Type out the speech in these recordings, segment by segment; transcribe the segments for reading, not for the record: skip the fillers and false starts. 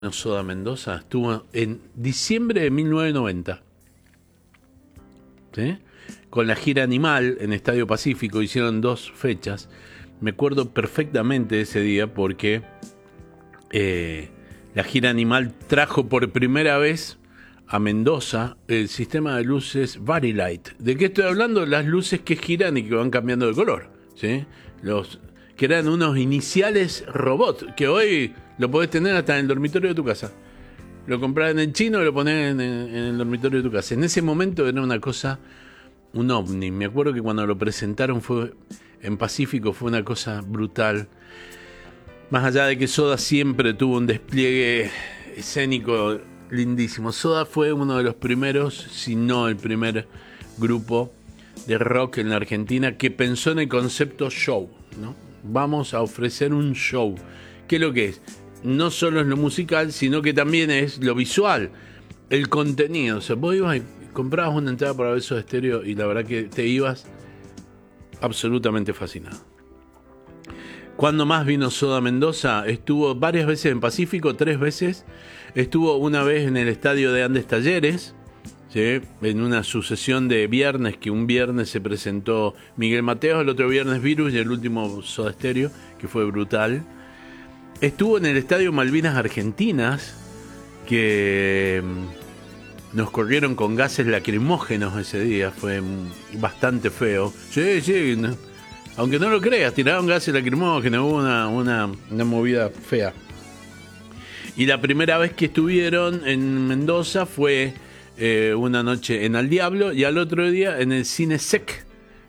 Soda Mendoza estuvo en diciembre de 1990, ¿sí? Con la gira Animal en Estadio Pacífico. Hicieron 2 fechas. Me acuerdo perfectamente de ese día porque la gira Animal trajo por primera vez a Mendoza el sistema de luces Vari-Light. ¿De qué estoy hablando? Las luces que giran y que van cambiando de color, ¿sí? Que eran unos iniciales robot, que hoy lo podés tener hasta en el dormitorio de tu casa. Lo comprás en el chino y lo ponés en el dormitorio de tu casa. En ese momento era una cosa, un ovni. Me acuerdo que cuando lo presentaron en Pacífico fue una cosa brutal. Más allá de que Soda siempre tuvo un despliegue escénico lindísimo. Soda fue uno de los primeros, si no el primer grupo de rock en la Argentina que pensó en el concepto show, ¿no? Vamos a ofrecer un show. ¿Qué es lo que es? No solo es lo musical, sino que también es lo visual, el contenido. O sea, vos ibas y comprabas una entrada para ver Soda Stereo y la verdad que te ibas absolutamente fascinado. ¿Cuándo más vino Soda Mendoza? Estuvo varias veces en Pacífico, 3 veces. Estuvo una vez en el estadio de Andes Talleres, ¿sí? En una sucesión de viernes, que un viernes se presentó Miguel Mateos, el otro viernes Virus y el último Soda Stereo, que fue brutal. Estuvo en el estadio Malvinas Argentinas, que nos corrieron con gases lacrimógenos ese día, fue bastante feo. Sí, no. Aunque no lo creas, tiraron gases lacrimógenos, hubo una movida fea. Y la primera vez que estuvieron en Mendoza fue una noche en Al Diablo y al otro día en el Cine Sec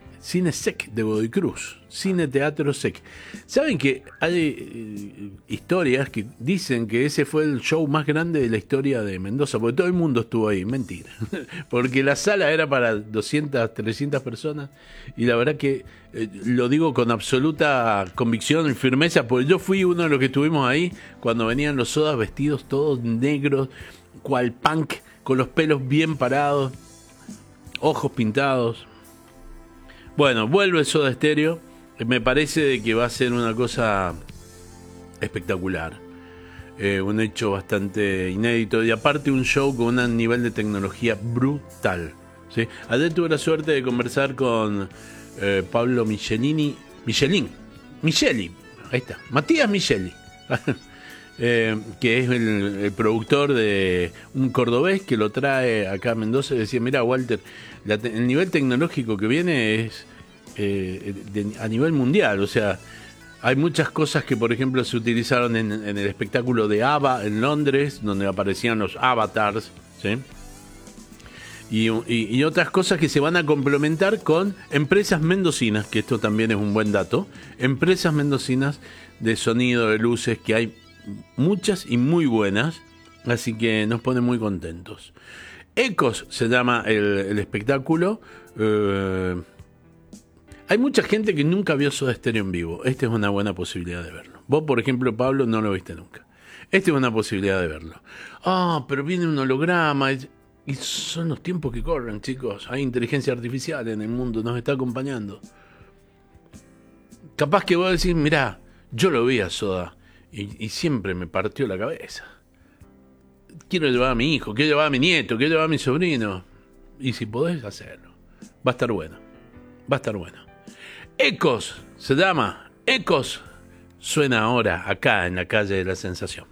de Godoy Cruz, Cine Teatro Sec. ¿Saben que hay historias que dicen que ese fue el show más grande de la historia de Mendoza? Porque todo el mundo estuvo ahí, mentira. Porque la sala era para 200, 300 personas y la verdad que lo digo con absoluta convicción y firmeza, porque yo fui uno de los que estuvimos ahí cuando venían los Sodas vestidos todos negros, cual punk, con los pelos bien parados, ojos pintados. Bueno, vuelve Soda Stereo. Me parece de que va a ser una cosa espectacular. Un hecho bastante inédito. Y aparte un show con un nivel de tecnología brutal, ¿sí? Ayer tuve la suerte de conversar con Pablo Micheli, ahí está, Matías Micheli. Que es el productor de un cordobés que lo trae acá a Mendoza y decía, mira Walter, el nivel tecnológico que viene es a nivel mundial. O sea, hay muchas cosas que por ejemplo se utilizaron en el espectáculo de ABBA en Londres, donde aparecían los avatars, ¿sí? Y otras cosas que se van a complementar con empresas mendocinas, que esto también es un buen dato, empresas mendocinas de sonido, de luces, que hay muchas y muy buenas, así que nos pone muy contentos. Ecos se llama el espectáculo. Hay mucha gente que nunca vio Soda Stereo en vivo. Esta es una buena posibilidad de verlo. Vos, por ejemplo, Pablo, no lo viste nunca. Esta es una posibilidad de verlo. Pero viene un holograma. Y son los tiempos que corren, chicos. Hay inteligencia artificial en el mundo, nos está acompañando. Capaz que vos decís, mirá, yo lo vi a Soda y siempre me partió la cabeza. Quiero llevar a mi hijo, quiero llevar a mi nieto, quiero llevar a mi sobrino. Y si podés hacerlo, va a estar bueno. Va a estar bueno. Ecos se llama. Ecos suena ahora acá en la calle de la Sensación.